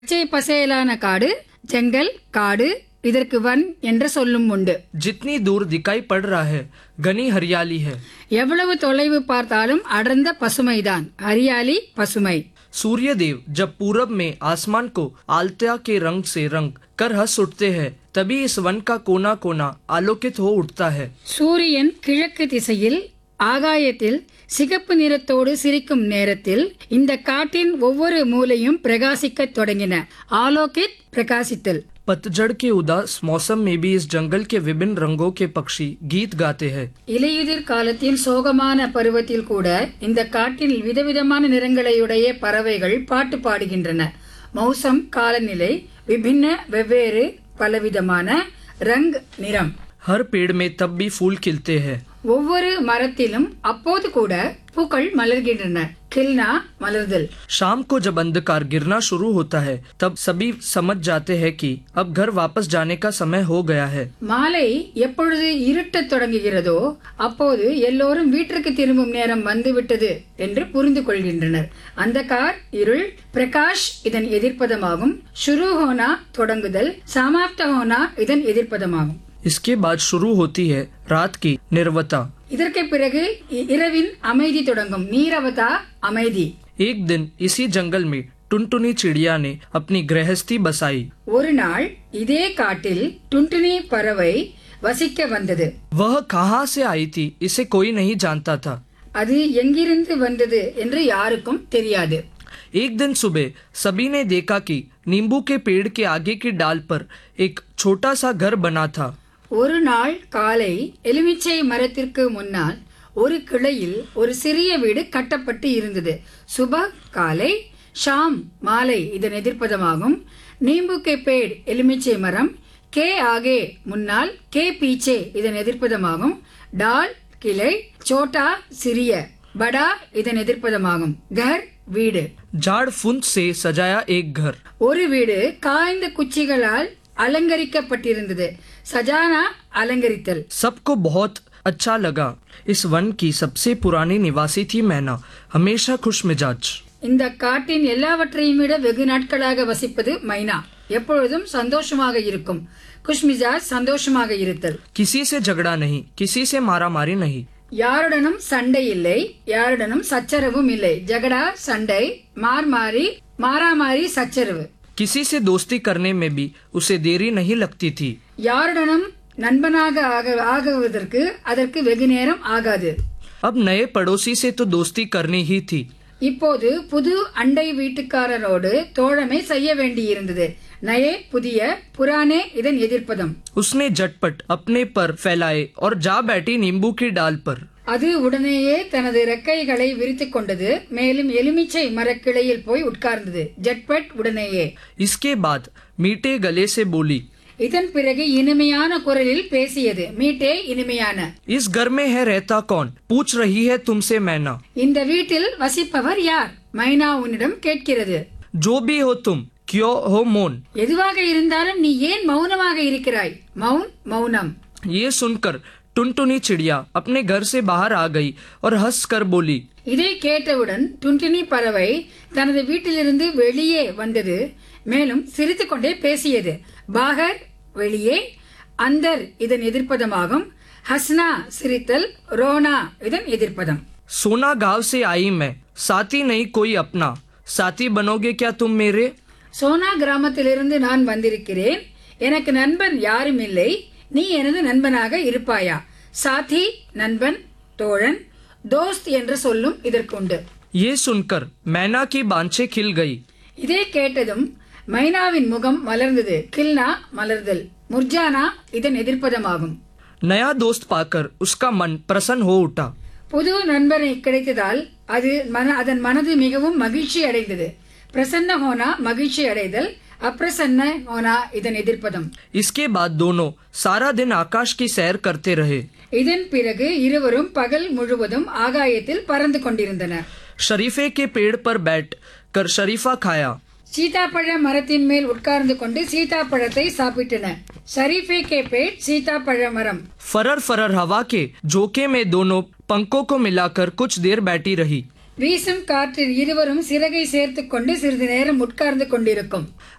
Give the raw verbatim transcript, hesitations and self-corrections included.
பச்சை பசேலான காடு ஜங்கல் காடு இதற்கு வன் என்ற சொல்லும் உண்டு. जितनी दूर दिखाई पड़ रहा है घनी हरियाली है. எவ்வளவு தொலைவு பார்த்தாலும் அடர்ந்த பசுமைதான். ஹரியாலி பசுமை. सूर्य देव जब पूरब में आसमान को आलता के रंग से रंग कर हंस उठते हैं तभी इस वन का कोना कोना आलोकित हो उठता है. சூரியன் கிழக்கு திசையில் ஆகாயத்தில் சிகப்பு நிறத்தோடு சிரிக்கும் நேரத்தில் இந்த காட்டின் ஒவ்வொரு மூலையும் பிரகாசிக்கத் தொடங்கின. ஆலோகித் பிரகாசித்தல். पतझड़ के उदास मौसम में भी इस जंगल के विभिन्न रंगों के पक्षी गीत गाते हैं. இலையுதிர் காலத்தின் சோகமான பருவத்தில் கூட இந்த காட்டில் விதவிதமான நிறங்களையுடைய பறவைகள் பாட்டு பாடுகின்றன. மௌசம் காலநிலை விபின்ன வெவ்வேறு பலவிதமான ரங் நிறம். हर पेड़ में तब भी फूल खिलते हैं. ஒவ்வொரு மரத்திலும் அப்போது கூட பூக்கள் மலர்கின்றன. खिलना மலர்தல். शाम को जब अंधकार गिरना शुरू होता है तब सभी समझ जाते हैं कि अब घर वापस जाने का समय हो गया है. மாலை எப்பொழுது இருட்டத் தொடங்குகிறதோ அப்போது எல்லோரும் வீட்டிற்கு திரும்பும் நேரம் வந்துவிட்டது என்று புரிந்து கொள்கின்றனர். அந்தகார் இருள், பிரகாஷ் இதன் எதிர்ப்பதமாகும். ஷுரு ஹோனா தொடங்குதல், சமாப்த ஹோனா இதன் எதிர்ப்பதமாகும். इसके बाद शुरू होती है रात की निर्वता. இதற்கு பிறகு இ- இரவின் அமைதி தொடங்கும். நீரவதா அமைதி. एक दिन इसी जंगल में टुनटुनी चिड़िया ने अपनी गृहस्थी बसाई. ஒரு நாள் இதே காட்டில் டுன்டுனி பறவை வசிக்க வந்தது. वह कहाँ से आई थी इसे कोई नहीं जानता था. அது எங்கிருந்து வந்தது என்று யாருக்கும் தெரியாது. एक दिन सुबह सभी ने देखा कि नींबू के पेड़ के आगे की डाल पर एक छोटा सा घर बना था. ஒரு நாள் காலை எலுமிச்சை மரத்திற்கு முன்னால் ஒரு கிளையில் ஒரு சிறிய வீடு கட்டப்பட்டு இருந்தது. சுப காலை, ஷாம் மாலை இதன் எதிர்ப்பதமாகும். நீம்பு கே பேட் எலுமிச்சை மரம், கே ஆகே முன்னால், கே பீச்சே இதன் எதிர்ப்பதமாகும். டால் கிளை, சோட்டா சிறிய, படா இதன் எதிர்ப்பதமாகும். கர் வீடு. झाड़ फूंद से सजाया एक घर. ஒரு வீடு காய்ந்த குச்சிகளால் அலங்கரிக்கப்பட்டிருந்தது. சஜானா அலங்கரித்தல். सबको बहुत अच्छा लगा. इस वन की सबसे पुरानी निवासी थी मैना, हमेशा खुश मिजाज. இந்த காட்டின் எல்லாவற்றையும் விட வெகு நாட்களாக வசிப்பது மைனா, எப்பொழுதும் சந்தோஷமாக இருக்கும். குஷ்மிஜாஜ் சந்தோஷமாக இருத்தல். किसी से झगड़ा नहीं, किसी से मारा मारी नहीं. யாருடனும் சண்டை இல்லை, யாருடனும் சச்சரவும் இல்லை. ஜகடா சண்டை, மார் மாறி மாறாமாரி சச்சரவு. किसी से दोस्ती करने में भी उसे देरी नहीं लगती थी. யாருடனும் நண்பனாக ஆக- ஆகுவதற்கு அதற்கு வெகு நேரம் ஆகாது. अब नए पड़ोसी से तो दोस्ती करनी ही थी. இப்போது புது அண்டை வீட்டுக்காரரோடு தோழமை செய்ய வேண்டியிருந்தது. நயே புதிய, புராணே இதன் எதிர்ப்பதம். उसने झटपट अपने पर फैलाए और जा बैठी नींबू की डाल पर. அது உடனேயே தனது ரெக்கைகளை விரித்துக் கொண்டது. மேலும் எலுமிச்சை மரக்கிளையில் போய் உட்கார்ந்தது. ஜட்பட் உடனேயே. इसके बाद मीठे गले से बोली, இதன் பிறகு இனிமையான குரலில் பேசியது. மீட்டே இனிமையான. इस घर में है रहता कौन, पूछ रही है तुमसे मैना. இந்த வீட்டில் வசிப்பவர் யார்? மைனா உன்னிடம் கேட்கிறது. जो भी हो तुम, क्यों हो मौन. எதுவாக இருந்தாலும் நீ ஏன் மௌனமாக இருக்கிறாய்? மௌன் மௌனம். ये सुनकर टुनटुनी चिड़िया अपने घर से बाहर आ गई और हंस कर बोली, இதை கேட்டவுடன் டுன்டுனி பறவை தனது வீட்டிலிருந்து வெளியே வந்தது. மேலும் சிரித்துக் கொண்டே பேசியது. பாகர் வெளியே, அந்தர் இதன் எதிர்ப்பதமாகும். ஹஸ்னா சிரித்தல், ரோனா இதன் எதிர்ப்பதம். सोना गांव से आई मैं, साथी नहीं कोई अपना, साथी बनोगे क्या तुम मेरे. சோனா கிராமத்திலிருந்து நான் வந்திருக்கிறேன். எனக்கு நண்பன் யாரும் இல்லை. நீ எனது நண்பனாக இருப்பாயா? சாத்தி நண்பன், தோழன். தோஸ்த் என்ற சொல்லும் இதற்குண்டு. ये सुनकर मैना की बांछें खिल गई. இதை கேட்டதும் மைனாவின் முகம் மலர்ந்தது. கில்னா மலர்தல், முர்ஜானா இதன் எதிர்ப்பதமாகும். नया दोस्त पाकर उसका मन प्रसन्न हो उठा. புது நண்பனை கிடைத்ததால் அது மன அதன் மனது மிகவும் மகிழ்ச்சி அடைந்தது. பிரசன்ன ஹோனா மகிழ்ச்சி அடைதல், அப்பிரசன்ன ஹோனா இதன் எதிர்ப்பதம். इसके बाद दोनों सारा दिन आकाश की सैर करते रहे. இதன் பிறகு இருவரும் பகல் முழுவதும் ஆகாயத்தில் பறந்து கொண்டிருந்தனர். शरीफे के पेड़ पर बैठ कर शरीफा खाया. சீதாப்பழ மரத்தின் மேல் உட்கார்ந்து கொண்டு சீதாப்பழத்தை சாப்பிட்டன. ஷரீஃபே கே பேட் சீதாப்பழ மரம். फरर फरर हवा के झोंके में दोनों पंखों को मिलाकर कुछ देर बैठी रही. வீசும் காற்றில் இருவரும் சிறகை சேர்த்துக் கொண்டு சிறிது நேரம் உட்கார்ந்து கொண்டிருக்கும்.